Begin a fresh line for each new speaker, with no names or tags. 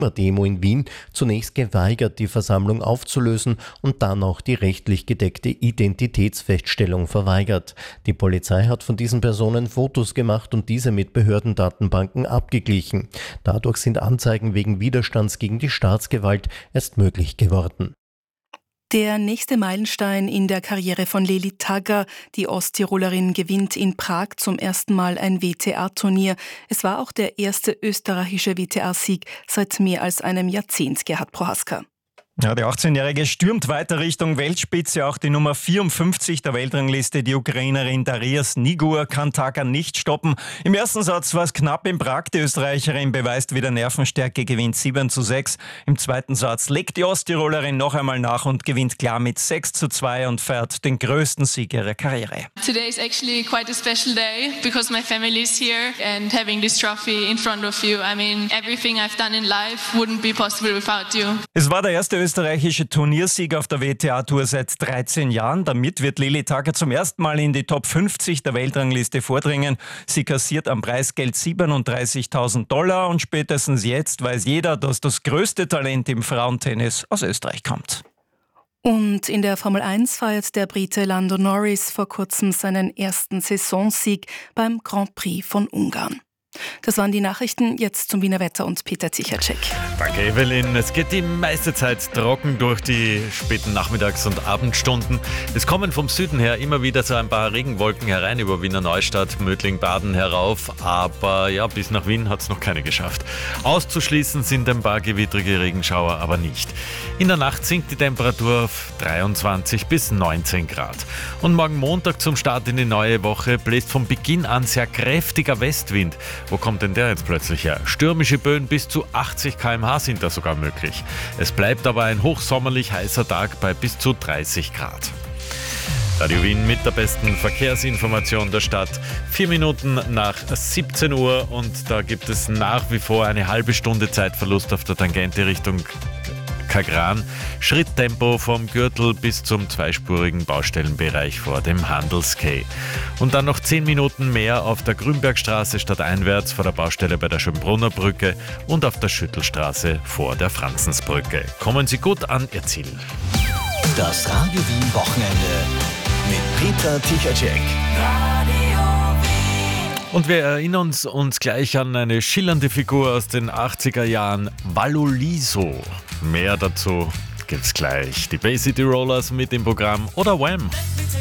Demo in Wien zunächst geweigert, die Versammlung aufzulösen und dann auch die rechtlich gedeckte Identitätsfeststellung verweigert. Die Polizei hat von diesen Personen Fotos gemacht und diese mit Behördendatenbanken abgeglichen. Dadurch sind Anzeigen wegen Widerstands gegen die Staatsgewalt erst möglich geworden.
Der nächste Meilenstein in der Karriere von Lili Tagger. Die Osttirolerin gewinnt in Prag zum ersten Mal ein WTA-Turnier. Es war auch der erste österreichische WTA-Sieg seit mehr als einem Jahrzehnt, Gerhard Prohaska.
Ja, die 18-Jährige stürmt weiter Richtung Weltspitze. Auch die Nummer 54 der Weltrangliste, die Ukrainerin Daria Snigur, kann Tagger nicht stoppen. Im ersten Satz war es knapp in Prag. Die Österreicherin beweist wieder Nervenstärke, gewinnt 7:6. Im zweiten Satz legt die Osttirolerin noch einmal nach und gewinnt klar mit 6:2 und feiert den größten Sieg ihrer Karriere.
Today is actually quite a special day because my family is here and having this trophy in front of you. I mean, everything I've done in life wouldn't be possible without you.
Es war der erste österreichische Turniersieg auf der WTA-Tour seit 13 Jahren. Damit wird Lili Tagger zum ersten Mal in die Top 50 der Weltrangliste vordringen. Sie kassiert am Preisgeld $37.000 und spätestens jetzt weiß jeder, dass das größte Talent im Frauentennis aus Österreich kommt.
Und in der Formel 1 feiert der Brite Lando Norris vor kurzem seinen ersten Saisonsieg beim Grand Prix von Ungarn. Das waren die Nachrichten, jetzt zum Wiener Wetter und Peter Zichacek.
Danke, Evelyn. Es geht die meiste Zeit trocken durch die späten Nachmittags- und Abendstunden. Es kommen vom Süden her immer wieder so ein paar Regenwolken herein über Wiener Neustadt, Mödling, Baden herauf. Aber ja, bis nach Wien hat es noch keine geschafft. Auszuschließen sind ein paar gewittrige Regenschauer aber nicht. In der Nacht sinkt die Temperatur auf 23 bis 19 Grad. Und morgen Montag zum Start in die neue Woche bläst von Beginn an sehr kräftiger Westwind. Wo kommt denn der jetzt plötzlich her? Stürmische Böen bis zu 80 km/h sind da sogar möglich. Es bleibt aber ein hochsommerlich heißer Tag bei bis zu 30 Grad. Radio Wien mit der besten Verkehrsinformation der Stadt. 4 Minuten nach 17 Uhr und da gibt es nach wie vor eine halbe Stunde Zeitverlust auf der Tangente Richtung Kagran. Schritttempo vom Gürtel bis zum zweispurigen Baustellenbereich vor dem Handelsquai. Und dann noch 10 Minuten mehr auf der Grünbergstraße stadteinwärts vor der Baustelle bei der Schönbrunner Brücke und auf der Schüttelstraße vor der Franzensbrücke. Kommen Sie gut an Ihr Ziel.
Das Radio Wien Wochenende mit Peter Zichacek.
Und wir erinnern uns gleich an eine schillernde Figur aus den 80er Jahren, Valoliso. Mehr dazu gibt's gleich. Die Bay City Rollers mit dem Programm oder Wham!